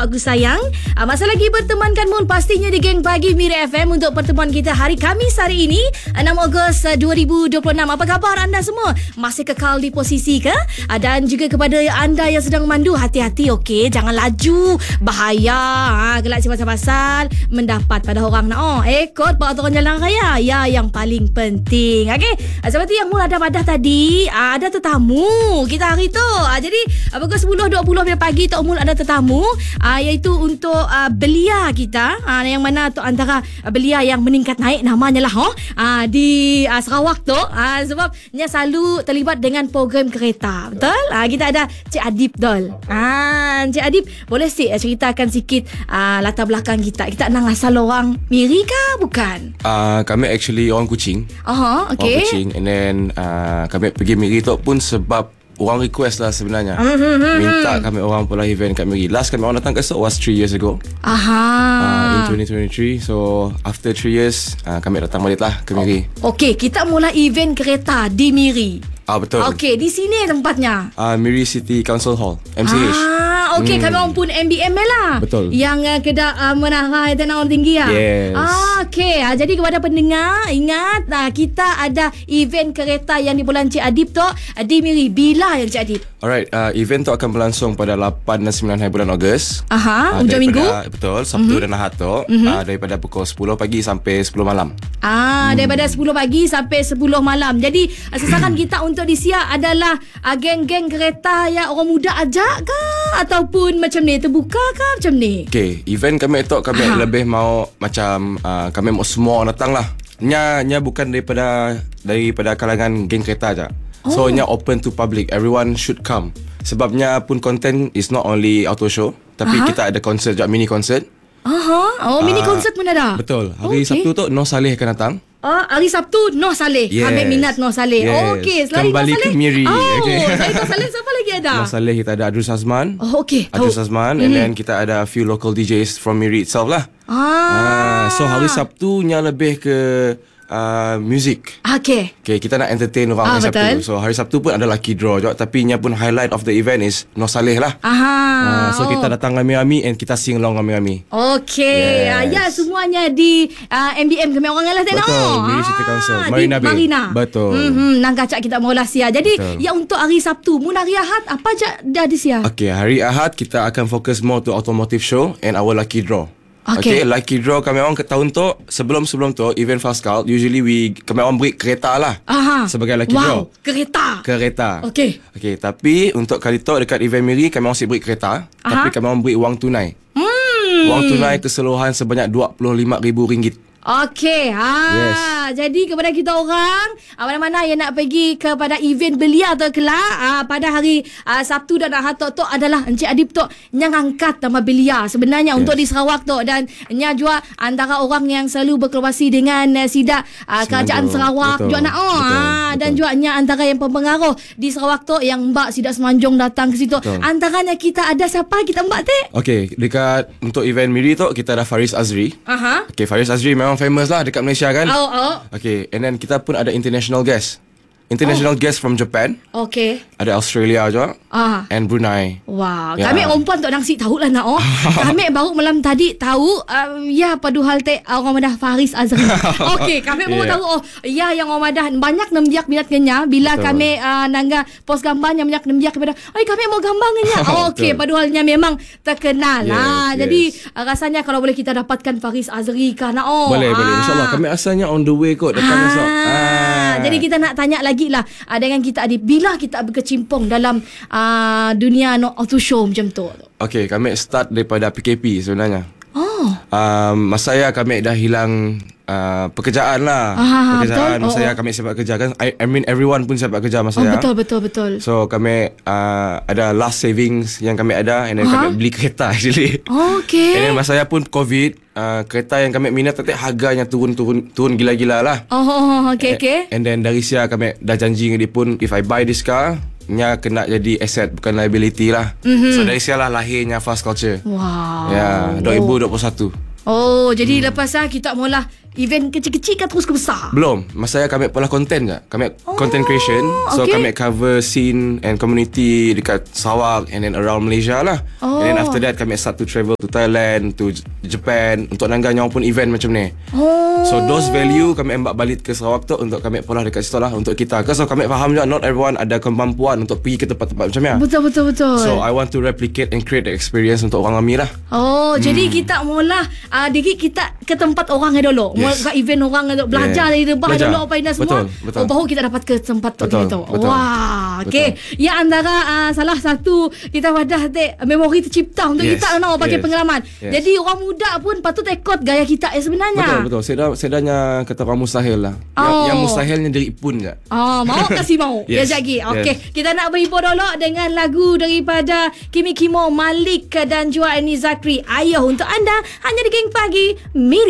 aku sayang. Masa lagi bertemankan Mun pastinya di Geng Pagi Miri FM untuk pertemuan kita hari Khamis hari ini 6 Ogos 2026. Apa khabar anda semua? Masih kekal di posisi ke? Dan juga kepada anda yang sedang memandu, hati-hati okey, jangan laju, bahaya. Gelak pasal-pasal mendapat pada orang nak ikut peraturan jalan raya. Ya, yang paling penting. Okey, seperti yang Mun ada padah tadi, ada tetamu kita hari tu. Jadi pukul 10.20 pagi Tok Mul ada tetamu, iaitu untuk belia kita, yang mana tu antara belia yang meningkat naik namanya lah di Sarawak tu, sebab dia selalu terlibat dengan program kereta. Betul? Kita ada Cik Adib Dol. Cik Adib, boleh ceritakan sikit latar belakang kita. Kita nak asal orang Miri kah bukan? Kami actually orang Kuching. Okay. Orang Kuching. And then kami pergi Miri tu pun sebab orang request lah sebenarnya. Minta kami orang pula event kat Miri. Last kami orang datang ke Sok was 3 years ago. In 2023. So after 3 years kami datang balik lah ke Miri. Okay, kita mula event kereta di Miri. Betul. Okay, di sini tempatnya. Miri City Council Hall, MCH. Okay, kami orang pun MBM lah. Betul. Yang kedak menara tanah orang tinggi lah. Yes. Okay, jadi kepada pendengar, ingat kita ada event kereta yang di bulan Cik Adib tu di Miri. Bila yang Cik Adib? Alright, event tu akan berlangsung pada 8 dan 9 hari bulan Ogos. Hujung minggu. Betul, Sabtu dan Ahad tu. Daripada pukul 10 pagi sampai 10 malam. Daripada 10 pagi sampai 10 malam. Jadi sasaran kita untuk di Sia adalah geng-geng kereta yang orang muda ajak ke? Ataupun macam ni, terbuka ke macam ni? Okay, event kami tu kami lebih mau macam kami mau semua orang datang lah. Nya bukan daripada kalangan geng kereta aja. So nya open to public. Everyone should come. Sebabnya pun content is not only auto show, tapi kita ada konsert juga, mini konsert. Mini konsert pun ada. Betul. Hari Sabtu tu Noh Saleh akan datang. Hari Sabtu Noh Saleh. Yes. Kami minat Noh Saleh. Yes. Okey, selain kembali Noh Saleh ke Miri. Selain Noh Saleh siapa lagi ada? Noh Saleh kita ada Adrus Azman. Adrus Azman. And then kita ada a few local DJs from Miri itself lah. So hari Sabtu nya lebih ke music. Okay, kita nak entertain orang hari Sabtu. So hari Sabtu pun ada lucky draw juga. Tapi nya pun highlight of the event is Noh Saleh lah. So kita datang rami-rami and kita sing along rami-rami. Okay. Yes. Ya, semuanya di MBM kami orang lah tengok. Betul, Miri City Council, Marina Bay. Betul. Nang kacak kita mau lah sia. Jadi ya untuk hari Sabtu, mun hari Ahad apa je dah di sia? Okay, hari Ahad kita akan fokus more to automotive show and our lucky draw. Okay, lucky draw kami orang ke tahun tu, sebelum tu event Fast Car, usually kami orang beri kereta lah sebagai lucky draw. Kereta. Okay, tapi untuk kali tu dekat event Miri kami orang beri kereta, tapi kami orang beri wang tunai. Wang tunai keseluruhan sebanyak RM25,000. Okey. Yes. Jadi kepada kita orang mana-mana yang nak pergi kepada event belia tu kelak pada hari Sabtu dan Ahad tu adalah Encik Adib tu yang angkat nama belia sebenarnya untuk di Sarawak tu, dan nya juga antara orang yang selalu berkolaborasi dengan SIDA Kerajaan Sarawak juga nak dan juga nya antara yang pempengaruh di Sarawak tu yang Mbak SIDA Semenanjung datang ke situ. Antaranya kita ada siapa kita Mbak Tek? Okey, dekat untuk event Miri tu kita ada Faris Azri. Okey, Faris Azri memang famous lah dekat Malaysia kan. Okay, and then kita pun ada international guest guest from Japan. Okay. Ada Australia juga. And Brunei. Wow. Kami perempuan tak nangsi tahu lah nak. Kami baru malam tadi tahu padu hal orang madah Faris Azri. Okay, kami baru tahu yang orang madah banyak nembiak minat kenya bila kami nangga post gambarnya banyak nembiak kepada kami mau gambar kenya. Okay, padu halnya memang terkenal lah. Jadi rasanya kalau boleh kita dapatkan Faris Azri kan. Boleh. InsyaAllah kami asalnya on the way kot datang esok. Jadi kita nak tanya lagi lah dengan kita Adib, bila kita berkecimpung dalam dunia auto show macam tu? Okay, kami start daripada PKP sebenarnya. Masa saya kami dah hilang pekerjaan lah. Pekerjaan masa saya kami sebab kerja kan. I mean everyone pun sebab kerja masa saya. Betul. So kami ada last savings yang kami ada, and then kami beli kereta actually. And then masa saya pun COVID, kereta yang kami minat tapi harganya turun gila-gila lah. Okay. And then dari sia kami dah janji dengan dia pun, if I buy this car, nya kena jadi asset bukan liability lah. So dari sia lah lahirnya Fast Culture. 2021. Oh, jadi lepas kita mula event kecil-kecil kan terus ke besar? Belum. Masa saya kami pola content je. Kami content creation. So kami cover scene and community dekat Sarawak and then around Malaysia lah. And then after that kami start to travel to Thailand, to Japan untuk nangganya pun event macam ni. So those value kami embak balik ke Sarawak tu untuk kami pola dekat situ lah untuk kita. So kami faham juga not everyone ada kemampuan untuk pergi ke tempat-tempat macam ni. Betul. So I want to replicate and create the experience untuk orang kami lah. Jadi kita mula dikit kita ke tempat orang dulu. Ke event orang untuk belajar dari rebah dulu apa ini semua. Betul. Baru kita dapat ke tempat tu gitu. Betul. Wah, okey. Ya, antara salah satu kita wadah memori tercipta untuk kita nak pakai pengalaman. Jadi orang muda pun patut ikut gaya kita sebenarnya. Betul. Sedanya kata orang mustahil lah. Yang mustahilnya diri pun je. Mau kasih mau. Ya lagi. Okey, kita nak berhibur dulu dengan lagu daripada Kimi Kimo, Malik dan juga Ani Zakri. Ayuh untuk anda hanya di Geng Pagi Miri.